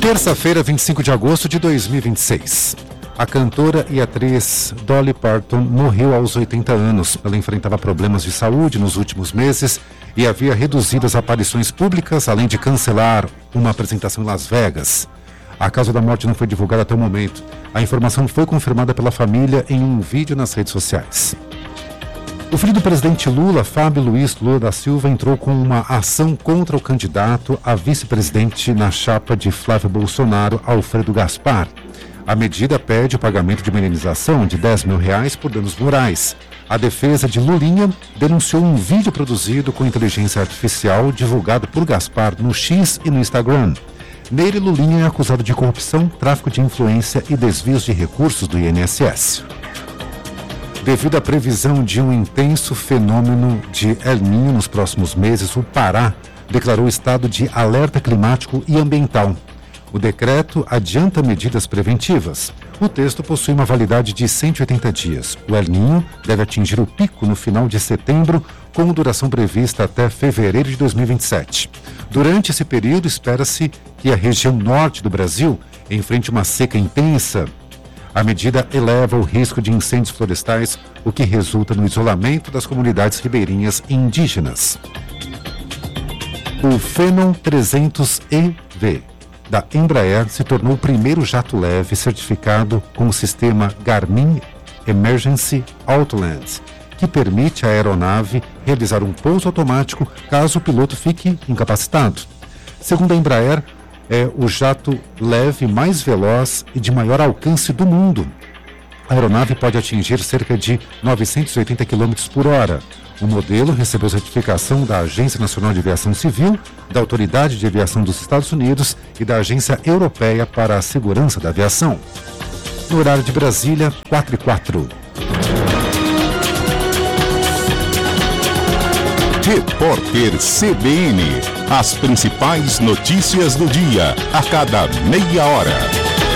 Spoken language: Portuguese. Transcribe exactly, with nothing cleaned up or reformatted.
Terça-feira, vinte e cinco de agosto de dois mil e vinte e seis. A cantora e atriz Dolly Parton morreu aos oitenta anos. Ela enfrentava problemas de saúde nos últimos meses e havia reduzido as aparições públicas, além de cancelar uma apresentação em Las Vegas. A causa da morte não foi divulgada até o momento. A informação foi confirmada pela família em um vídeo nas redes sociais. O filho do presidente Lula, Fábio Luiz Lula da Silva, entrou com uma ação contra o candidato a vice-presidente na chapa de Flávio Bolsonaro, Alfredo Gaspar. A medida pede o pagamento de uma indenização de dez mil reais por danos morais. A defesa de Lulinha denunciou um vídeo produzido com inteligência artificial divulgado por Gaspar no X e no Instagram. Nele, Lulinha é acusado de corrupção, tráfico de influência e desvios de recursos do I N S S. Devido à previsão de um intenso fenômeno de El Niño nos próximos meses, o Pará declarou estado de alerta climático e ambiental. O decreto adianta medidas preventivas. O texto possui uma validade de cento e oitenta dias. O El Niño deve atingir o pico no final de setembro, com duração prevista até fevereiro de dois mil e vinte e sete. Durante esse período, espera-se que a região norte do Brasil enfrente uma seca intensa. A medida eleva o risco de incêndios florestais, o que resulta no isolamento das comunidades ribeirinhas e indígenas. O Phenom trezentos E V da Embraer se tornou o primeiro jato leve certificado com o sistema Garmin Emergency Autoland, que permite à aeronave realizar um pouso automático caso o piloto fique incapacitado. Segundo a Embraer, é o jato leve mais veloz e de maior alcance do mundo. A aeronave pode atingir cerca de novecentos e oitenta quilômetros por hora. O modelo recebeu certificação da Agência Nacional de Aviação Civil, da Autoridade de Aviação dos Estados Unidos e da Agência Europeia para a Segurança da Aviação. No horário de Brasília, quatro e quatro. Repórter C B N. As principais notícias do dia, a cada meia hora.